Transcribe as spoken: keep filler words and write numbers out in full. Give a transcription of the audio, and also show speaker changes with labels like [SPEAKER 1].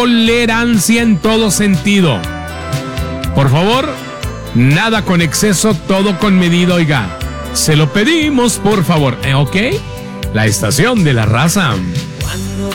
[SPEAKER 1] tolerancia en todo sentido. Por favor, nada con exceso, todo con medida, oiga. Se lo pedimos, por favor, ¿eh? ¿Ok? La estación de la raza.